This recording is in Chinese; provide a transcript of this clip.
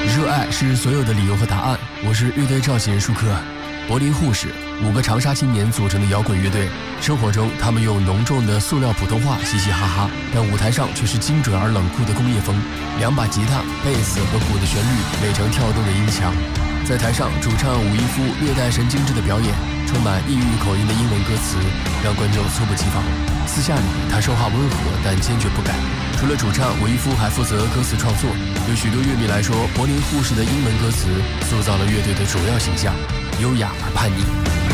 热爱是所有的理由和答案。我是乐队召集人舒克。柏林护士，5个长沙青年组成的摇滚乐队。生活中，他们用浓重的塑料普通话嘻嘻哈哈，但舞台上却是精准而冷酷的工业风。2把吉他、贝斯和鼓的旋律垒成跳动的音墙。在台上，主唱伍一夫略带神经质的表演，充满异域口音的英文歌词，让观众猝不及防。私下里，他说话温和，但坚决不改。除了主唱，伍一夫还负责歌词创作。对许多乐迷来说，柏林护士的英文歌词塑造了乐队的主要形象，优雅而叛逆。